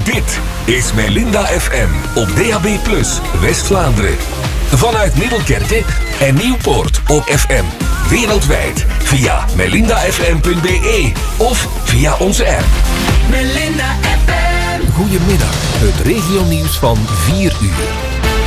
Dit is Melinda FM op DAB+, West-Vlaanderen. Vanuit Middelkerke en Nieuwpoort op FM. Wereldwijd via melindafm.be of via onze app. Melinda FM. Goedemiddag, het regionieuws van 4 uur.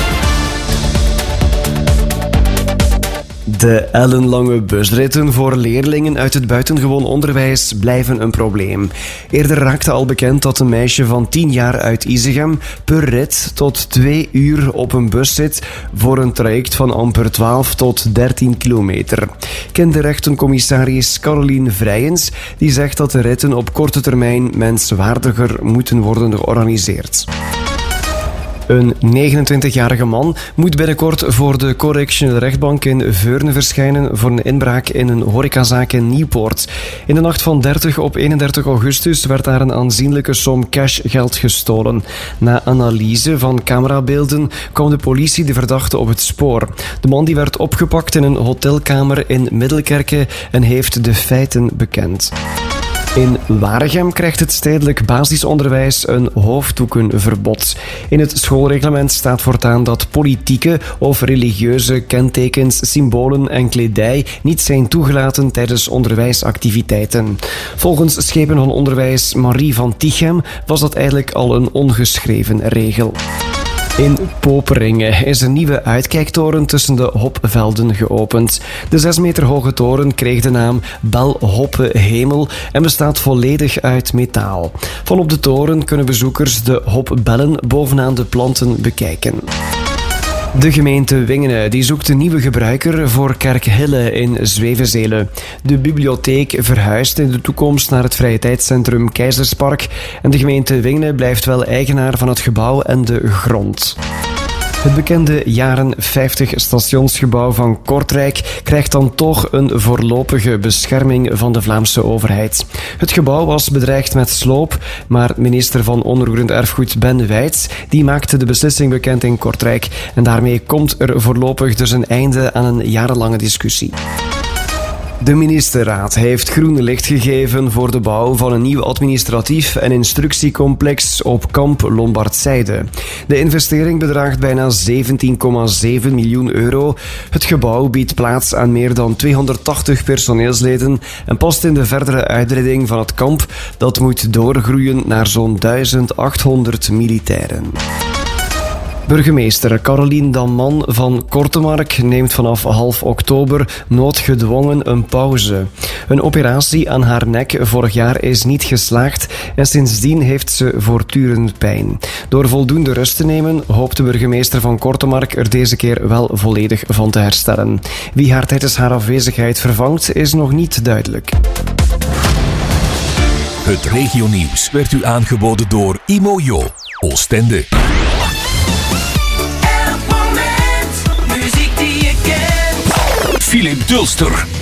De ellenlange busritten voor leerlingen uit het buitengewoon onderwijs blijven een probleem. Eerder raakte al bekend dat een meisje van 10 jaar uit Isegem per rit tot 2 uur op een bus zit voor een traject van amper 12 tot 13 kilometer. Kinderrechtencommissaris Caroline Vrijens die zegt dat de ritten op korte termijn menswaardiger moeten worden georganiseerd. Een 29-jarige man moet binnenkort voor de correctionele rechtbank in Veurne verschijnen voor een inbraak in een horecazaak in Nieuwpoort. In de nacht van 30 op 31 augustus werd daar een aanzienlijke som cashgeld gestolen. Na analyse van camerabeelden kwam de politie de verdachte op het spoor. De man die werd opgepakt in een hotelkamer in Middelkerke en heeft de feiten bekend. In Waregem krijgt het stedelijk basisonderwijs een hoofddoekenverbod. In het schoolreglement staat voortaan dat politieke of religieuze kentekens, symbolen en kledij niet zijn toegelaten tijdens onderwijsactiviteiten. Volgens schepen van onderwijs Marie van Tichem was dat eigenlijk al een ongeschreven regel. In Poperingen is een nieuwe uitkijktoren tussen de Hopvelden geopend. De 6 meter hoge toren kreeg de naam Bel Hoppe Hemel en bestaat volledig uit metaal. Vanop de toren kunnen bezoekers de hopbellen bovenaan de planten bekijken. De gemeente Wingene die zoekt een nieuwe gebruiker voor Kerkhille in Zwevenzele. De bibliotheek verhuist in de toekomst naar het vrije tijdscentrum Keizerspark en de gemeente Wingene blijft wel eigenaar van het gebouw en de grond. Het bekende jaren 50 stationsgebouw van Kortrijk krijgt dan toch een voorlopige bescherming van de Vlaamse overheid. Het gebouw was bedreigd met sloop, maar minister van Onroerend Erfgoed Ben Wijts die maakte de beslissing bekend in Kortrijk. En daarmee komt er voorlopig dus een einde aan een jarenlange discussie. De ministerraad heeft groen licht gegeven voor de bouw van een nieuw administratief en instructiecomplex op kamp Lombardzijde. De investering bedraagt bijna 17,7 miljoen euro. Het gebouw biedt plaats aan meer dan 280 personeelsleden en past in de verdere uitbreiding van het kamp dat moet doorgroeien naar zo'n 1800 militairen. Burgemeester Caroline Damman van Kortemark neemt vanaf half oktober noodgedwongen een pauze. Een operatie aan haar nek vorig jaar is niet geslaagd en sindsdien heeft ze voortdurend pijn. Door voldoende rust te nemen hoopt de burgemeester van Kortemark er deze keer wel volledig van te herstellen. Wie haar tijdens haar afwezigheid vervangt is nog niet duidelijk. Het regionieuws werd u aangeboden door Imojo, Oostende. Philip Dulster.